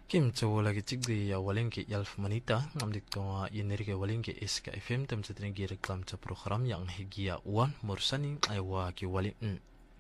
Kim lagi tigdi ya walingi yalf manita ngamdik tonga yenirike walingi iska FM tem setringi reklam ca program yang higia uan mursani aywa ki walin.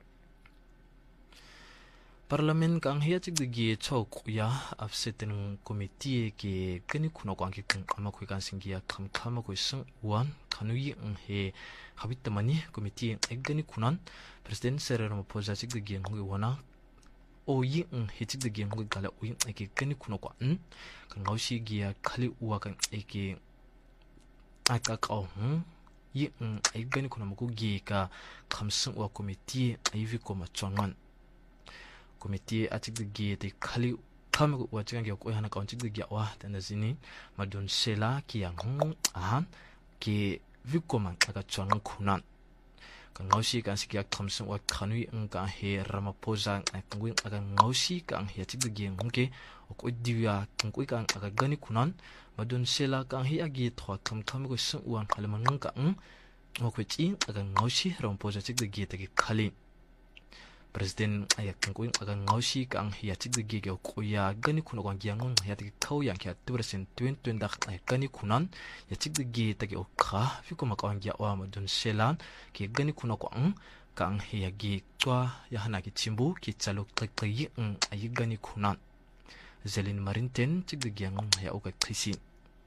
Parlemen kang hia tigdi gi chok ya afsetin komiti ki keni kuno kwang ki ama koi kan singia kam koi sing uan kanui he habit mani komiti egani kunan Presiden Cyril Ramaphosa tigdi gi ngui wana o yin hitik de gen ngui gala o yin ake kani kuno kwa kan ngaushi gia khali uwa kan ake aka kaw yin ai gani kuno mako gi ka khamsung wa komiti aivi ko ma chongan komiti atik de gi te khali kham wa chikan ge ko hana ka tik de gi wa tan zini madun sela ki yang ki viko man aka chongan kunan kan ngaushi kan sikia khamsung wa khanui ka he Ramaphosa ngui aka ngaushi kan he tik de ngke ko diwa kan ko kan aka gani kunan madun sela kan he agi thwa tham ko sun uan khalman ka ko chi aka ngaushi Ramaphosa tik de te khali Presiden ayak kan ko aka ngaushi kan he tik de ko ya gani kuno kan gyang ya tik thau yang kya 2020 dak gani kunan ya tik de te o kha fi ko ma kan gya wa madun sela ki gani kuno ko kan he ya gi twa ya hana ki chimbu ki chalok tai ayi gani kunan zelin marinten tik de gyang ya o ka khisi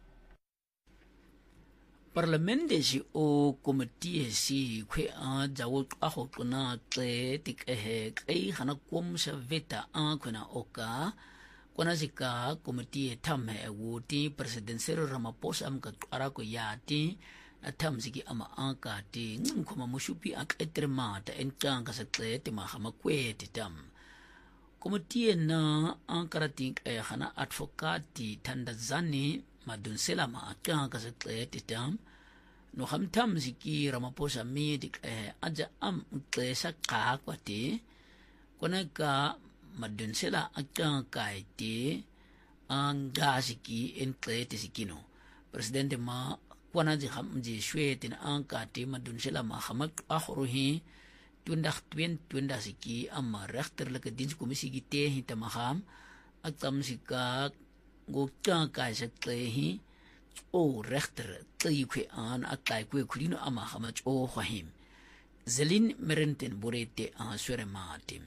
Parlamente si o komiti si kwe a jawo aho kuna te tik kai hana kom sa veta a kuna oka kuna sika komiti tham he wuti President Cyril Ramaphosa am ka ara ko yati atam siki ama aka ti ngum kuma mushupi ak etrema ta entang ka sa te ma hama kwe ti tam komiti na ankarati hana advocati tandazani madun selama aka ka sa te tam no hamtam siki Ramaphosa mi dik aja am sa ka kwati kona ka madun sela aka kai ti ang ga siki en te sikino presidente ma kwana ji ham ji shwetin ang ka ti madun sela ma hamak ahruhi tunda siki amma rechter la din komisi gi te hi tamaham atam sika gokta kai sa hi o rechter tayukwe an akai kwe kulino ama hamach o khahim zelin merenten borete a swere maatim.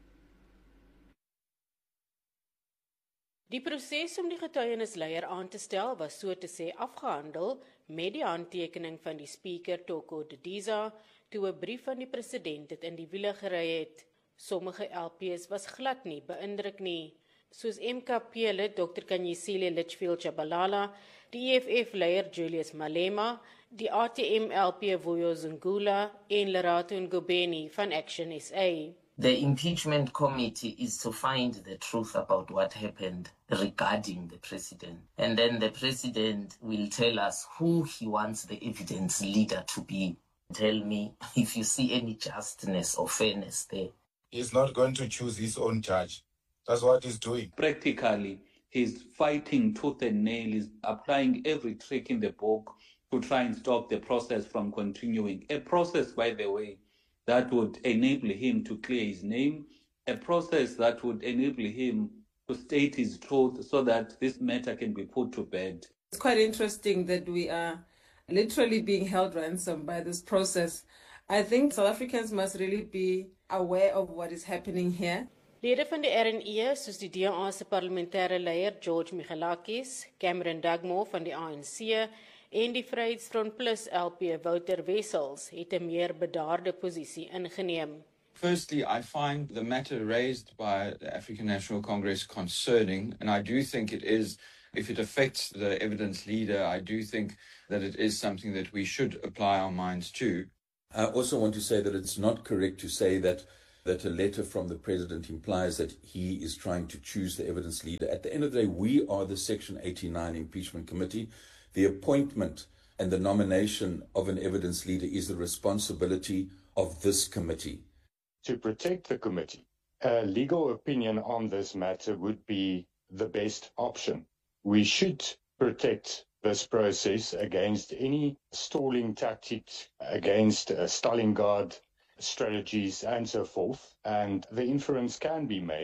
Die proses om die getuienisleier aan te stel was so te sê afgehandel met die handtekening van die speaker Toko Didiza toe 'n brief van die president dit in die wiele gery het. Sommige LPs was glad nie beïndruk nie, soos MKP-lid Dr. Kanyisile Litchfield Chabalala, die EFF-leier Julius Malema, die ATM-LP Vuyo Zungula en Lerato Ngobeni van Action SA. The impeachment committee is to find the truth about what happened regarding the president. And then the president will tell us who he wants the evidence leader to be. Tell me if you see any justness or fairness there. He's not going to choose his own judge. That's what he's doing. Practically, he's fighting tooth and nail. He's applying every trick in the book to try and stop the process from continuing. A process, by the way, that would enable him to clear his name, a process that would enable him to state his truth so that this matter can be put to bed. It's quite interesting that we are literally being held ransom by this process. I think South Africans must really be aware of what is happening here. Lede van die RNE, soos die DA se parlementêre leier George Michalakis, Cameron Dugmore van die ANC en die Vryheidsfront Plus LP Wouter Wessels het 'n meer bedaarde posisie ingeneem. Firstly, I find the matter raised by the African National Congress concerning, and I do think it is, if it affects the evidence leader, I do think that it is something that we should apply our minds to. I also want to say that it's not correct to say that a letter from the president implies that he is trying to choose the evidence leader. At the end of the day, we are the Section 89 impeachment committee. The appointment and the nomination of an evidence leader is the responsibility of this committee. To protect the committee, a legal opinion on this matter would be the best option. We should protect this process against any stalling tactics, against Stalingrad strategies and so forth. And the inference can be made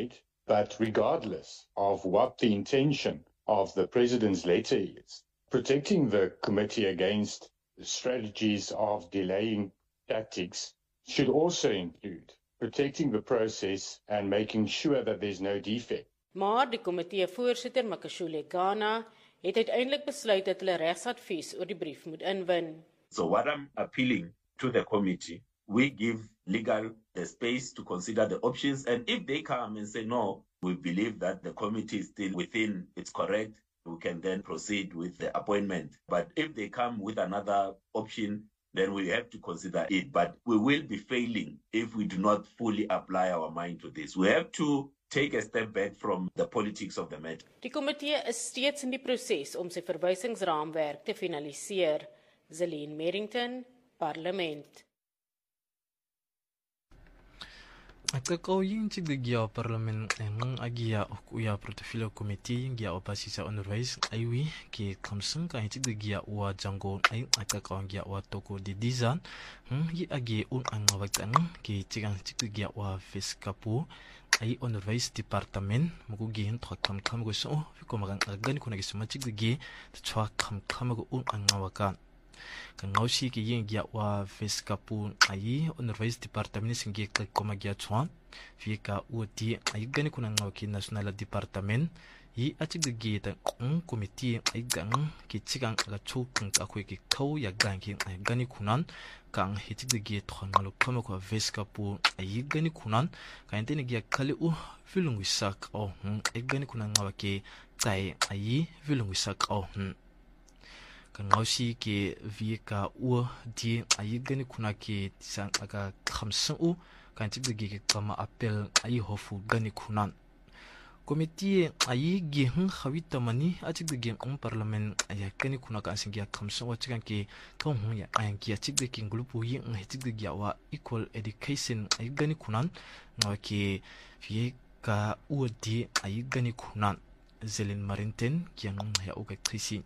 But regardless of what the intention of the president's letter is, protecting the committee against strategies of delaying tactics should also include protecting the process and making sure that there's no defect. Maar die komitee-voorsitter Makashule Ghana het uiteindelik besluit dat hulle regsadvies oor die brief moet inwin. So what I'm appealing to the committee, we give legal the space to consider the options, and if they come and say no, we believe that the committee is still within, it's correct, we can then proceed with the appointment. But if they come with another option, then we have to consider it. But we will be failing if we do not fully apply our mind to this. We have to take a step back from the politics of the matter. Die komitee is steeds in die proses om sy verwysingsraamwerk te finaliseer. Zelene Merrington, Parlement. Kakao yung tigdigia parlement ng agia okuya portfolio committee gia opasi sa onderwijs aiwi ke kamsung ka tigdigia wa jango ay kakao gia wa toko di dizan yi agi un angawagtan ke tigang tigdigia wa fiskapu ay onderwijs departement mugugihin thakam kam go so ko magang agan ko nagisuma tigdigi tchwa kam go un angawakan Kangausi ki yin gia wa fiskapu ayi onderwijs departement singi koma gia chuan fika uti ayi gani kuna ngawki national departement yi achig de gi ta committee ayi gang ki chigang aga chu kang ka khoi ki khau ya gang ki ayi gani kunan kang hitig de gi thon ngalo koma ko fiskapu ayi gani kunan kan tene gia khali u filungu sak o ayi gani kuna ngawki tai ayi filungu sak o Kangausi ke vika u di ayi gani kuna ke tisang aga khamsan u kan tigde ge kama appel ayi hofu gani kunan komiti ayi ge khawita mani atigde ge parliament aya gani kuna ka singia khamsan wa chikan ke thong ya ayan ki atigde ke gulupu yi tigde ge wa equal education ayi gani kunan ngaw ke vika u di ayi gani kunan Zelene Merrington kian ya uga krisi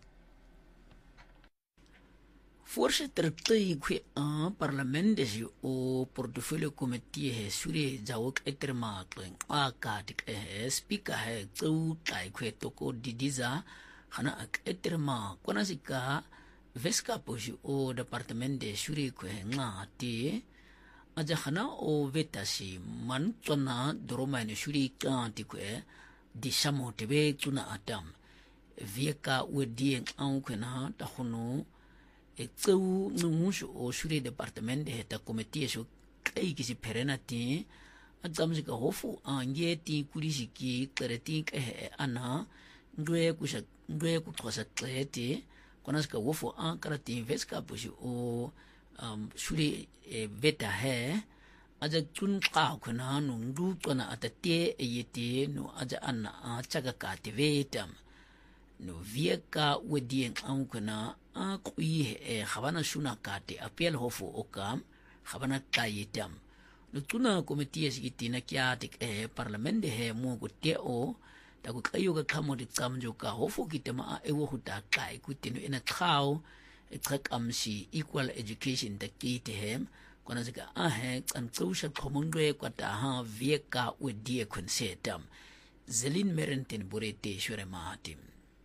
Voorzitter tui kwe parlement desi o portfolio committee he suri jawok eterma tling aka dik speaker he tsu tai kwe toko didiza hana ak eterma kona sika veska posi o departement de suri kwe ngati aja hana o vetasi man tsona doroma ne suri kanti kwe di samo tebe tuna atam vieka wedi ang kwe na tahono Etsau nungusu o suri departement heta committee so kai kisi perenati atsamsika hofu ange ti kulisi ki kereti ke ana ndwe ku thosa tleti konaska hofu an karati veska pusi o suri beta he aja tun ka khona nundu tona atate yete no aja ana chaga ka vetam no vieka wedien ang khona kui khabana shuna kate apel hofu okam khabana tayitam no tuna committee sikitina kya tik parliament he mo ko te o ta ku kayo ka khamodi tsamjo ka hofu kitema ewo huta kai kutino ina khao ekhak amsi equal education ta kite hem kona sika he kan tsosha khomongwe kwata ha vieka wedie konsetam Zelene Merrington burete shore mahatim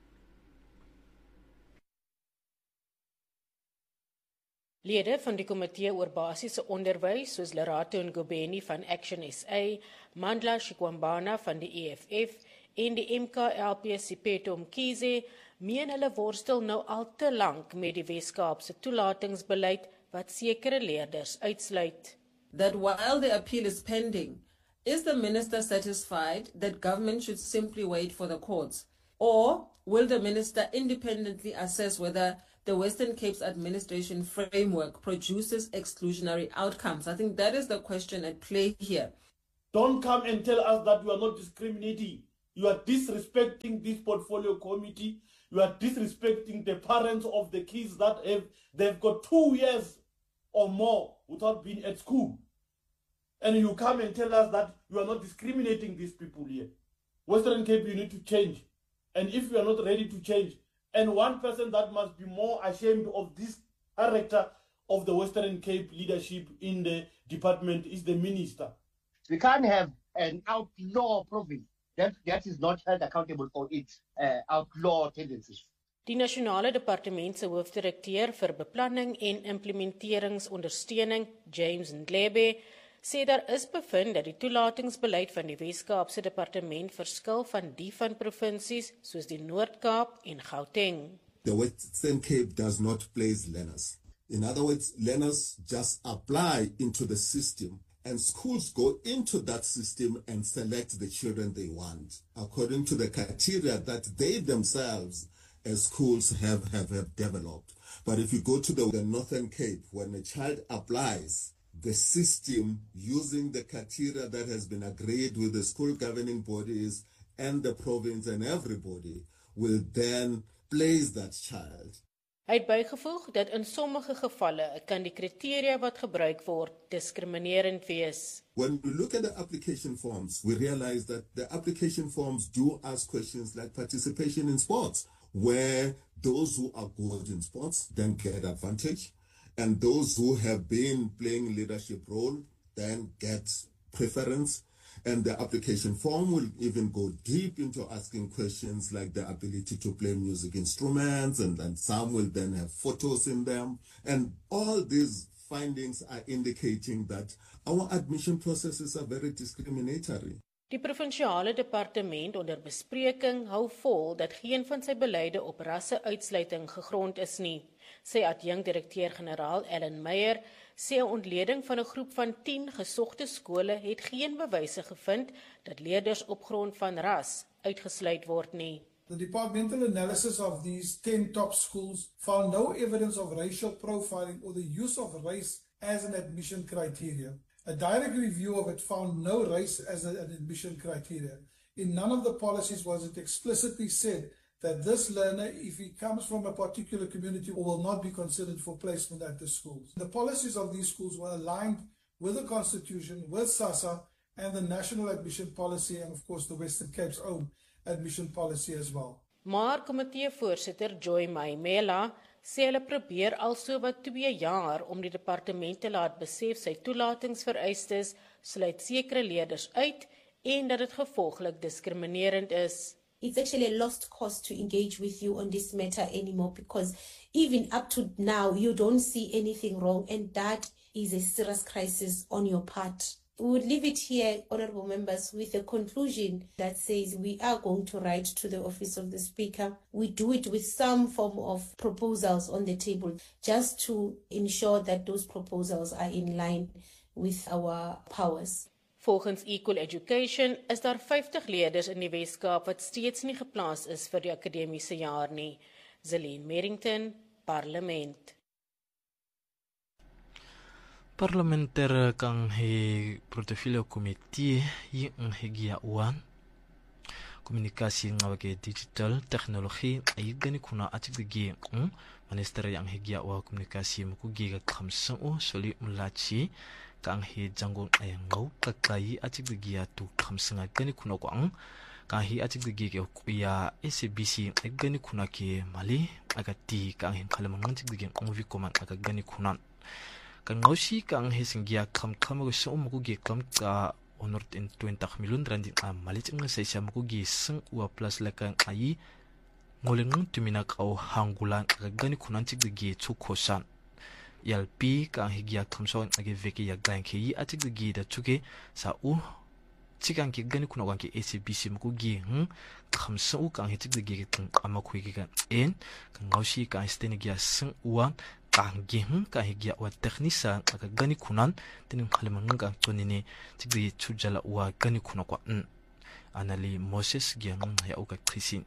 Lede van die komitee oor basiese onderwys soos Lerato Ngobeni van Action SA, Mandla Shikwambana van die EFF en die MKLP Siphetho Mkhize meen hulle worstel nou al te lank met die Weskaapse toelatingsbeleid wat sekere leerders uitsluit. That while the appeal is pending, is the minister satisfied that government should simply wait for the courts? Or will the minister independently assess whether the Western Cape's administration framework produces exclusionary outcomes? I think that is the question at play here. Don't come and tell us that you are not discriminating. You are disrespecting this portfolio committee. You are disrespecting the parents of the kids that they've got 2 years or more without being at school. And you come and tell us that you are not discriminating these people here. Western Cape, you need to change. And if you are not ready to change, and one person that must be more ashamed of this character of the Western Cape leadership in the department is the minister. We can't have an outlaw province that is not held accountable for its outlaw tendencies. Die Nasionale Departement se hoofdirekteur vir beplanning en implementeringsondersteuning, James Ndlebe, sê daar is bevind dat die toelatingsbeleid van die Wes-Kaapse departement verskil van die van provinsies soos die Noord-Kaap en Gauteng. The Western Cape does not place learners. In other words, learners just apply into the system and schools go into that system and select the children they want according to the criteria that they themselves as schools have developed. But if you go to the Northern Cape, when a child applies, the system using the criteria that has been agreed with the school governing bodies and the province and everybody will then place that child. Hy het bygevoeg dat in sommige gevalle kan die kriteria wat gebruik word diskriminerend wees. When we look at the application forms, we realize that the application forms do ask questions like participation in sports, where those who are good in sports then get advantage, and those who have been playing leadership role then get preference. And the application form will even go deep into asking questions like the ability to play music instruments, and some will then have photos in them. And all these findings are indicating that our admission processes are very discriminatory. Die provinsiale departement onder bespreking hou vol dat geen van sy beleide op rasse-uitsluiting gegrond is nie. Sy adjunkt-direkteur-generaal Ellen Meyer sê 'n ontleding van 'n groep van 10 gesogte skole het geen bewyse gevind dat leerders op grond van ras uitgesluit word nie. The departmental analysis of these 10 top schools found no evidence of racial profiling or the use of race as an admission criteria. A direct review of it found no race as an admission criteria. In none of the policies was it explicitly said that this learner, if he comes from a particular community, will not be considered for placement at the schools. The policies of these schools were aligned with the Constitution, with SASSA, and the National Admission Policy, and of course the Western Cape's own admission policy as well. Maar komiteevoorsitter Joy Maimela sê hulle probeer al so wat 2 jaar om die departement te laat besef sy toelatingsvereistes sluit sekere leerders uit en dat dit gevolglik diskriminerend is. It's actually a lost cause to engage with you on this matter anymore, because even up to now, you don't see anything wrong, and that is a serious crisis on your part. We would leave it here, honorable members, with a conclusion that says we are going to write to the office of the Speaker. We do it with some form of proposals on the table, just to ensure that those proposals are in line with our powers. Volgens Equal Education is daar 50 leerders in die Wes-Kaap wat steeds nie geplaas is vir die akademiese jaar nie. Zelene Merrington, Parlement. Parlementer kang he portfolio committee yi ngegia wan komunikasi ngawake digital technology ayigani kuna atigigi minister yang hegia wa komunikasi mukugiga khamsa o soli mulachi kang he jango ayangau kakai atigigi atu khamsa gani kuna kwang kang he atigigi ke ya SABC agani kuna ke mali agati kang he khalamang atigigi movie command agani kuna kang ngausi kang hesingia kam go so mukugi kam ka honor in 20 million rand malit ng sa siya mukugi sing wa plus lakang ayi ngoleng tumina ka hangulan kagani kunan tigigi chukosan yalpi kang higia kamso age veki ya ganke yi atigigi da chuke sa u chikan ki gani kuna wanke SABC mukugi kamso kang hitigigi amakuigi kan en kang ngausi kang stenigia sing wa kang kahigia wa teknisa gani kunan tin khalemanga tonini tigri chujala wa gani kuna kwa anali Moses gyang ya uka krisin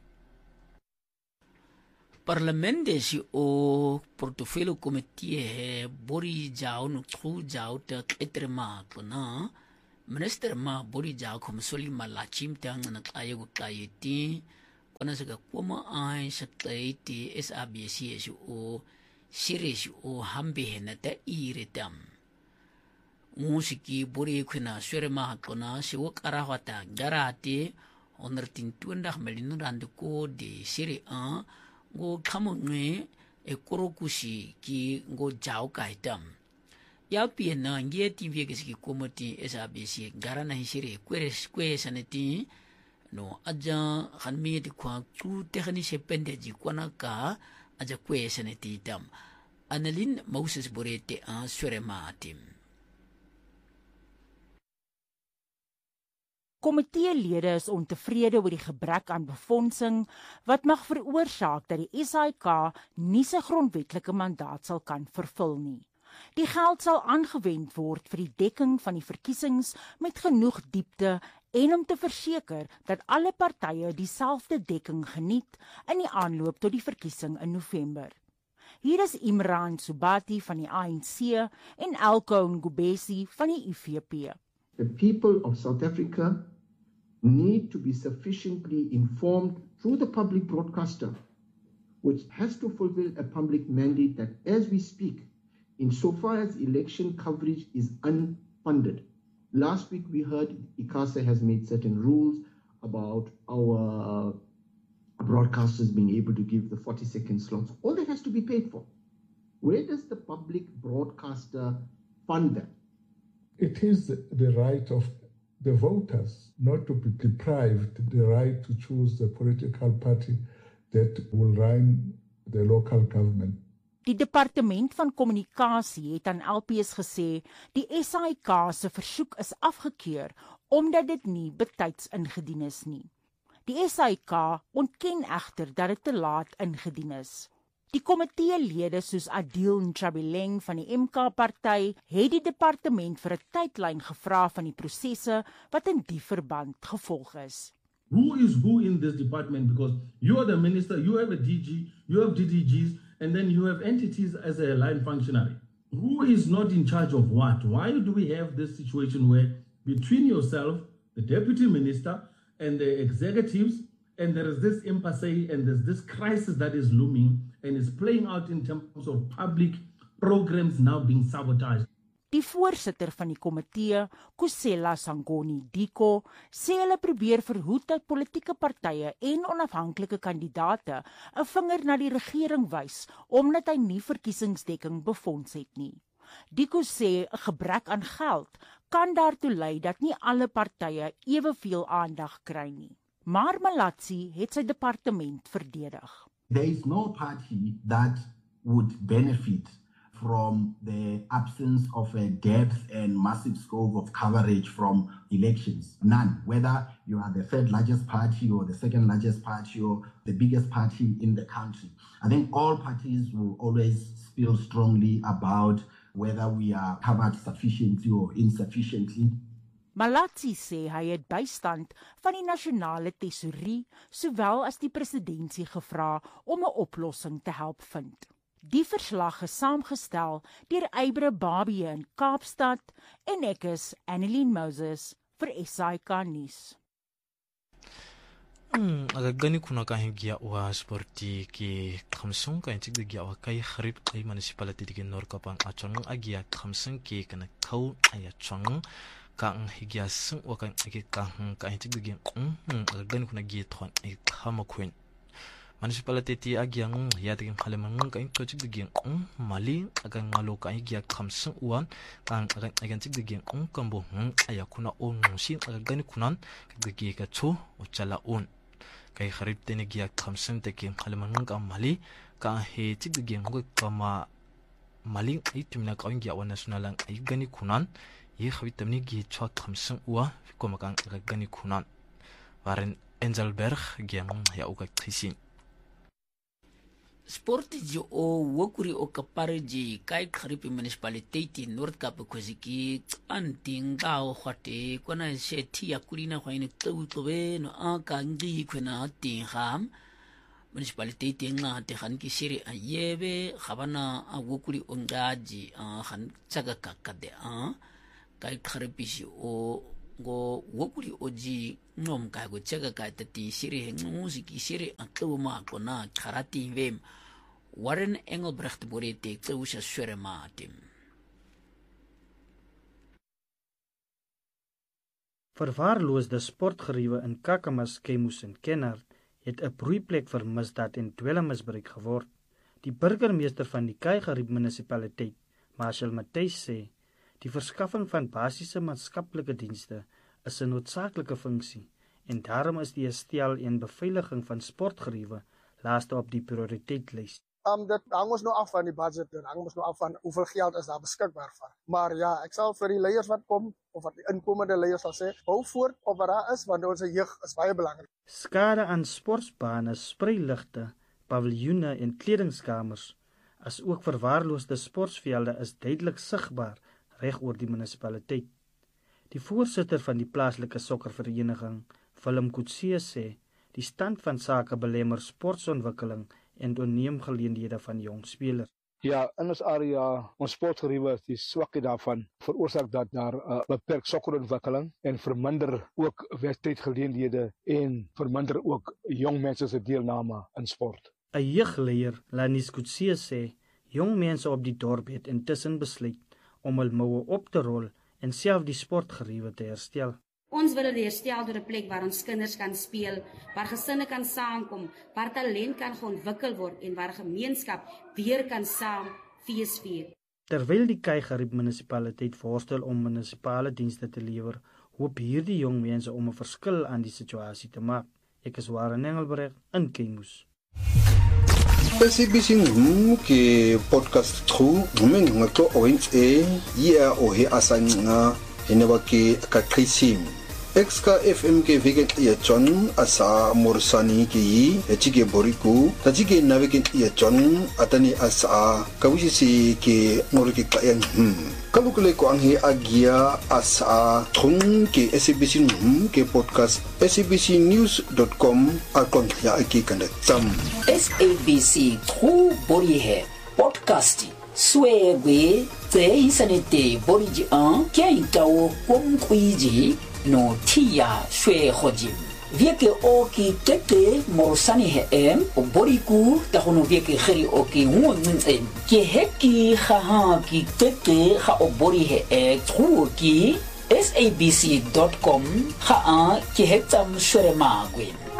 Parlamente si o portofelo committee bori jao no tru jao te etrema kuna minister ma bori jao kom soli malachim tang na kaya gu kayeti kuna sa kuma ai sa kayeti SABC si o series o hambe na ta iritam musiki bori kuna sure ma kuna si o karawata garate onertin 20 million rand ko de serie 1 go kamongwe e korokushi ki go jao kaitam ya piena ngie tv ke ki komoti SABC garana hisire kwe saneti no aja gaan mee di kwa ku technische pendeji kwana ka aja kwesene titam Annelien Moses Borete aan Surematim. Komiteelede is ontevrede oor die gebrek aan befondsing wat mag veroorsaak dat die SAIK nie sy grondwetlike mandaat sal kan vervul nie. Die geld sal aangewend word vir die dekking van die verkiesings met genoeg diepte en om te verseker dat alle partye dieselfde dekking geniet in die aanloop tot die verkiesing in November. Hier is Imran Subati van die ANC en Elko Ngubesi van die IFP. The people of South Africa need to be sufficiently informed through the public broadcaster, which has to fulfill a public mandate that as we speak, insofar as election coverage is unfunded. Last week we heard ICASA has made certain rules about our broadcasters being able to give the 40-second slots. All that has to be paid for. Where does the public broadcaster fund that? It is the right of the voters not to be deprived the right to choose the political party that will run the local government. Die departement van kommunikasie het aan LPS gesê die SAIK se versoek is afgekeur omdat dit nie betyds ingedien is nie. Die SAIK ontken egter dat dit te laat ingedien is. Die komiteelede soos Adil Nchabileng van die MK-party het die departement vir 'n tydlyn gevra van die prosesse wat in die verband gevolg is. Who is who in this department? Because you are the minister, you have a DG, you have DDGs, and then you have entities as a line functionary. Who is not in charge of what? Why do we have this situation where between yourself, the deputy minister, and the executives, and there is this impasse and there's this crisis that is looming and is playing out in terms of public programs now being sabotaged? Die voorsitter van die komitee, Kusela Sangoni Diko, sê hulle probeer verhoed dat politieke partye en onafhanklike kandidaate 'n vinger na die regering wys omdat hy nie verkiesingsdekking befonds het nie. Diko sê 'n gebrek aan geld kan daartoe lei dat nie alle partye eweveel aandag kry nie. Maar Malatsi het sy departement verdedig. There is no party that would benefit from the absence of a depth and massive scope of coverage from elections. None. Whether you are the third largest party or the second largest party or the biggest party in the country. I think all parties will always feel strongly about whether we are covered sufficiently or insufficiently. Malatsi sê hy het bystand van die nasionale tesourie sowel as die presidentsie gevra om 'n oplossing te help vind. Die verslag is saamgestel deur Eybre Babie in Kaapstad en ek is Annelien Moses vir SAIK nuus. Agagani kuna kahingia wa sporti ki khamsung ka intik de gya wa kai kharib kai municipality de Norkapang achong agia khamsung ki kana khau aya chong ka higia sung wa ka intik de gya agagani kuna gi thon ai khamakwen municipality ti agiang ya de khalemang ka intik de gya mali agang ngalo ka higia khamsung wan kan agantik de gya kambo aya kuna on shin agagani kunan de gya ka chu uchala on kay kharib tene giya khamsang te ke khalemang ka mali ka he tig ge ngok kama mali itimna ka ngia wa national ang ai gani kunan ye khawit tamni gi chwa khamsang wa ko makang gani kunan waren Engelberg ge ya uka khisin Sporti jo o wokuri o kaparji kai kharipi municipality Noord-Kaap koziki anting gao khate kona se thia kulina khwaine tlobe no aka ngi khona tingham municipality tinga te khan ki siri ayebe khabana wokuri ongaji khan chaga kakade kai kharipi o go wokuri oji nom ka go chaga ka tati siri musiki siri atuma kona karati vem Warren Engelbrecht Borete Tsusa Surematim. Verwaarloosde sportgeriewe in Kakamas, Kemus en Kenner het 'n broeiplek vir misdaad en dwelmmisbruik geword. Die burgemeester van die Kaigerib munisipaliteit, Marshall Matthys sê, die verskaffing van basiese maatskaplike dienste is 'n noodsaaklike funksie en daarom is die herstel en beveiliging van sportgeriewe laaste op die prioriteitslys. Dit hang ons nou af van die budget, dit hang ons nou af van hoeveel geld is daar beskikbaar vir. Maar ja, ek sal vir die leiers wat kom, of wat die inkomende leiers sal sê, hou voort op wat daar is, want ons jeug is baie belangrik. Skade aan sportbane, spreiligte, paviljoene en kledingskamers, as ook verwaarloosde sportvelde is duidelik sigbaar reg oor die munisipaliteit. Die voorsitter van die plaaslike sokkervereniging, Willem Kutsie, sê die stand van sake belemmer sportsontwikkeling en toeneemgeleenthede van jong spelers. Ja, in ons area, ons sportgeriewe, die swakheid daarvan veroorsaak dat daar beperk sokkerontwikkeling en verminder ook wedstrijdgeleenthede en verminder ook jong mense se deelname in sport. 'n Jeugleier, Lanis Kutsie, sê jong mense op die dorp het intussen besluit om hul moue op te rol en self die sportgeriewe te herstel. Ons wil dit herstel deur 'n plek waar ons kinders kan speel, waar gesinne kan saamkom, waar talent kan ontwikkel word en waar gemeenskap weer kan saam feesvier. Terwyl die Keigerib munisipaliteit voorstel om munisipale dienste te lewer, hoop hierdie jong mense om 'n verskil aan die situasie te maak. Ek is Warren Engelbreg in Kemus. SABC ke podcast tru ngumeng ngato oins ya ohe asanga heneba ke kakrisim Exka FM ke vegan ya John asa morsani ki echike boriku tajike navegen ya John atani asa kawisi ke ngorike kayan kalukule ko anghi agia asa thung ke SABC ke podcast sabcnews.com akon ya aki kanda sam SABC tru bori hai podcast swegwe te isanete bori ji an kya intao kong kuiji no tia shwe khojim vieke oki tete morsani he boriku tahono vieke khiri oki ngunzen ke heki kha ki tete kha obori he truki sabc.com kha ki hetam shwe magwin